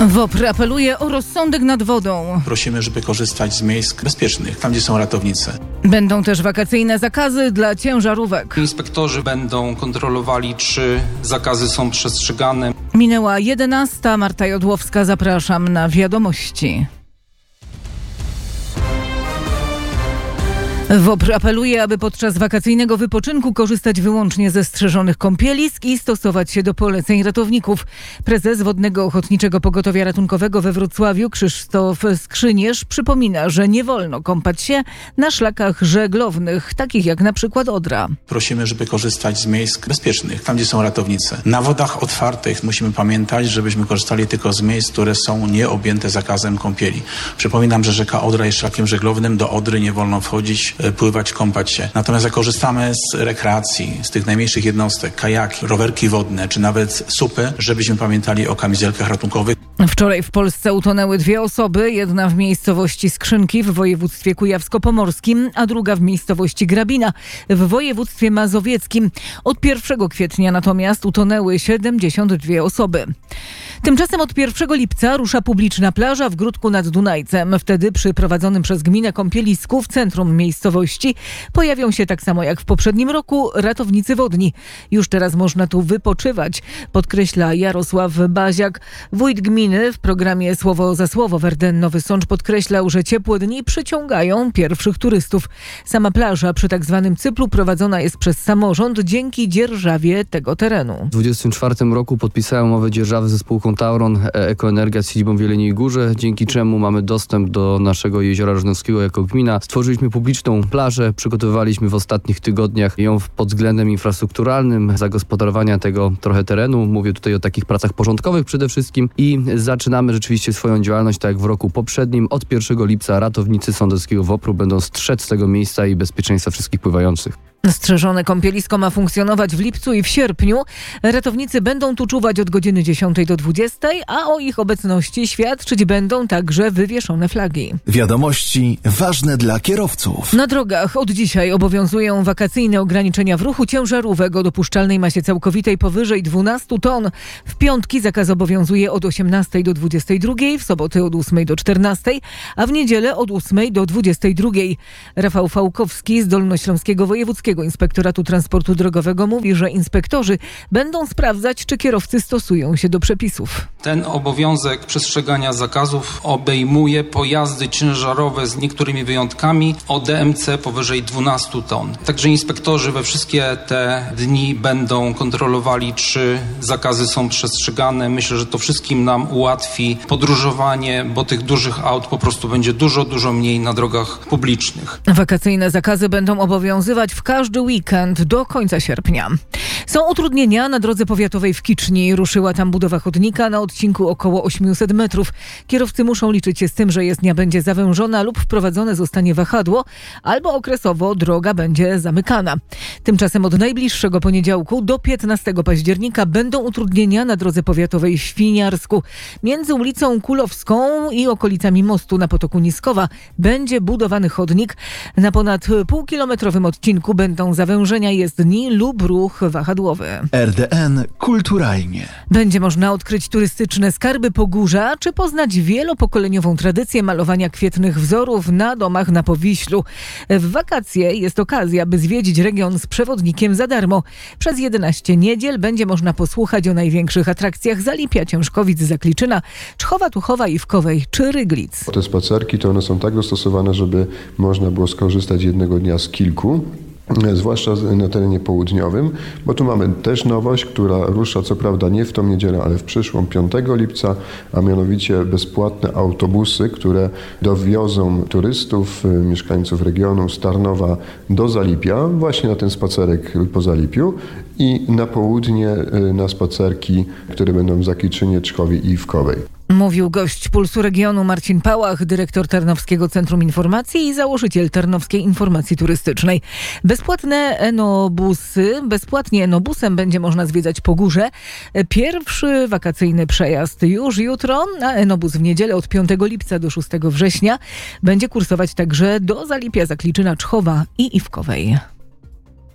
WOPR apeluje o rozsądek nad wodą. Prosimy, żeby korzystać z miejsc bezpiecznych, tam gdzie są ratownicy. Będą też wakacyjne zakazy dla ciężarówek. Inspektorzy będą kontrolowali, czy zakazy są przestrzegane. Minęła 11. Marta Jodłowska, zapraszam na wiadomości. WOPR apeluje, aby podczas wakacyjnego wypoczynku korzystać wyłącznie ze strzeżonych kąpielisk i stosować się do poleceń ratowników. Prezes Wodnego Ochotniczego Pogotowia Ratunkowego we Wrocławiu Krzysztof Skrzynierz przypomina, że nie wolno kąpać się na szlakach żeglownych, takich jak na przykład Odra. Prosimy, żeby korzystać z miejsc bezpiecznych, tam gdzie są ratownicy. Na wodach otwartych musimy pamiętać, żebyśmy korzystali tylko z miejsc, które są nieobjęte zakazem kąpieli. Przypominam, że rzeka Odra jest szlakiem żeglownym, do Odry nie wolno wchodzić, pływać, kąpać się. Natomiast jak korzystamy z rekreacji, z tych najmniejszych jednostek, kajaki, rowerki wodne, czy nawet supy, żebyśmy pamiętali o kamizelkach ratunkowych. Wczoraj w Polsce utonęły 2 osoby, jedna w miejscowości Skrzynki w województwie kujawsko-pomorskim, a druga w miejscowości Grabina w województwie mazowieckim. Od 1 kwietnia natomiast utonęły 72 osoby. Tymczasem od 1 lipca rusza publiczna plaża w Gródku nad Dunajcem. Wtedy przy prowadzonym przez gminę kąpielisku w centrum miejscowości pojawią się tak samo jak w poprzednim roku ratownicy wodni. Już teraz można tu wypoczywać, podkreśla Jarosław Baziak, wójt gminy. W programie Słowo za słowo w RDN Nowy Sącz podkreślał, że ciepłe dni przyciągają pierwszych turystów. Sama plaża przy tak zwanym cyplu prowadzona jest przez samorząd dzięki dzierżawie tego terenu. W 2024 roku podpisałem umowę dzierżawy ze spółką Tauron Ekoenergia z siedzibą w Jeleniej Górze, dzięki czemu mamy dostęp do naszego jeziora Rożnowskiego jako gmina. Stworzyliśmy publiczną plażę, przygotowywaliśmy w ostatnich tygodniach ją pod względem infrastrukturalnym, zagospodarowania tego trochę terenu. Mówię tutaj o takich pracach porządkowych przede wszystkim i zaczynamy rzeczywiście swoją działalność tak jak w roku poprzednim. Od 1 lipca ratownicy sądeckiego WOPR-u będą strzec tego miejsca i bezpieczeństwa wszystkich pływających. Strzeżone kąpielisko ma funkcjonować w lipcu i w sierpniu. Ratownicy będą tu czuwać od godziny 10 do 20, a o ich obecności świadczyć będą także wywieszone flagi. Wiadomości ważne dla kierowców. Na drogach od dzisiaj obowiązują wakacyjne ograniczenia w ruchu ciężarówek o dopuszczalnej masie całkowitej powyżej 12 ton. W piątki zakaz obowiązuje od 18 do 22, w soboty od 8 do 14, a w niedzielę od 8 do 22. Rafał Fałkowski z Dolnośląskiego Wojewódzkiego Inspektoratu Transportu Drogowego mówi, że inspektorzy będą sprawdzać, czy kierowcy stosują się do przepisów. Ten obowiązek przestrzegania zakazów obejmuje pojazdy ciężarowe z niektórymi wyjątkami o DMC powyżej 12 ton. Także inspektorzy we wszystkie te dni będą kontrolowali, czy zakazy są przestrzegane. Myślę, że to wszystkim nam ułatwi podróżowanie, bo tych dużych aut po prostu będzie dużo mniej na drogach publicznych. Wakacyjne zakazy będą obowiązywać w każdy weekend do końca sierpnia. Są utrudnienia na drodze powiatowej w Kiczni. Ruszyła tam budowa chodnika na odcinku około 800 metrów. Kierowcy muszą liczyć się z tym, że jezdnia będzie zawężona lub wprowadzone zostanie wahadło, albo okresowo droga będzie zamykana. Tymczasem od najbliższego poniedziałku do 15 października będą utrudnienia na drodze powiatowej w Świniarsku. Między ulicą Kulowską i okolicami mostu na potoku Niskowa będzie budowany chodnik. Na ponad półkilometrowym odcinku będą zawężenia jezdni lub ruch wahadłowy. RDN kulturalnie. Będzie można odkryć turystyczne skarby Pogórza, czy poznać wielopokoleniową tradycję malowania kwietnych wzorów na domach na Powiślu. W wakacje jest okazja, by zwiedzić region z przewodnikiem za darmo. Przez 11 niedziel będzie można posłuchać o największych atrakcjach Zalipia, Ciężkowic, Zakliczyna, Czchowa, Tuchowa, Iwkowej czy Ryglic. Te spacerki to one są tak dostosowane, żeby można było skorzystać jednego dnia z kilku. Zwłaszcza na terenie południowym, bo tu mamy też nowość, która rusza co prawda nie w tą niedzielę, ale w przyszłą 5 lipca, a mianowicie bezpłatne autobusy, które dowiozą turystów, mieszkańców regionu z Tarnowa do Zalipia, właśnie na ten spacerek po Zalipiu i na południe na spacerki, które będą w Zakliczynie, Czchowie i Iwkowej. Mówił gość Pulsu Regionu Marcin Pałach, dyrektor Tarnowskiego Centrum Informacji i założyciel Tarnowskiej Informacji Turystycznej. Bezpłatnie enobusem będzie można zwiedzać Pogórze. Pierwszy wakacyjny przejazd już jutro, a enobus w niedzielę od 5 lipca do 6 września będzie kursować także do Zalipia, Zakliczyna, Czchowa i Iwkowej.